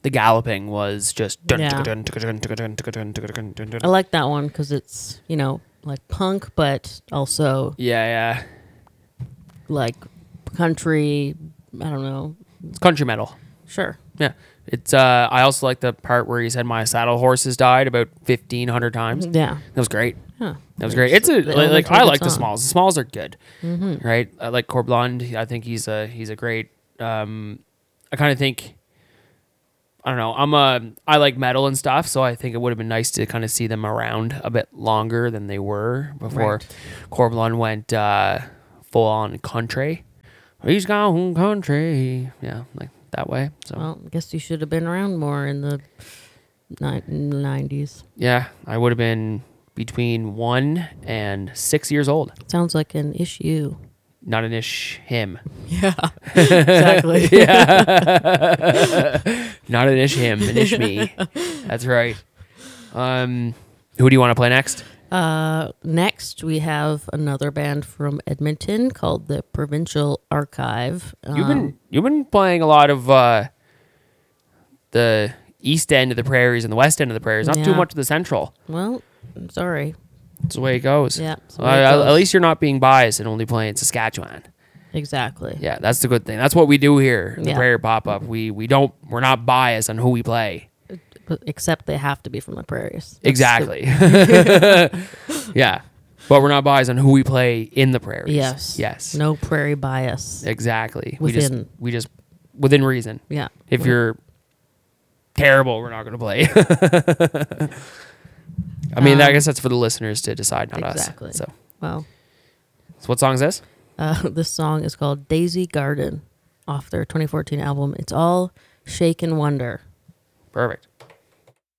the galloping was just. Yeah. I like that one because it's, like punk, but also Yeah. like country. I don't know. It's country metal. Sure. Yeah. It's I also like the part where he said my saddle horses died about 1,500 times. Yeah. That was great. Huh. That was great. It's a They all like make I a like good the song. Smalls. The Smalls are good, Mm-hmm. right? I like Cor Blond. I think he's a great. I kind of think. I don't know. I like metal and stuff, so I think it would have been nice to kind of see them around a bit longer than they were before Right. Cor Blond went full on country. He's gone country, yeah, like that way. So Well, I guess you should have been around more in the 90s. yeah, I would have been between 1 and 6 years old. Sounds like an issue. Not an ish him. Yeah. Exactly. Not an ish him, an ish me. That's right. Who do you want to play next? Next, we have another band from Edmonton called the Provincial Archive. You've been playing a lot of the east end of the prairies and the west end of the prairies. Not too Yeah. much of the central. Well, I'm sorry. That's the way it goes. Yeah, that's the way it goes. At least you're not being biased and only playing Saskatchewan. Exactly. Yeah, that's the good thing. That's what we do here in the Yeah. Prairie Pop Up. We're not biased on who we play. But except they have to be from the prairies. That's Exactly. Yeah. But we're not biased on who we play in the prairies. Yes. Yes. No prairie bias. Exactly. Within. We just within reason. Yeah. If you're terrible, we're not going to play. I mean, I guess that's for the listeners to decide, not Exactly. us. So Well, what song is this? this song is called Daisy Garden off their 2014 album. It's all Shake and Wonder. Perfect.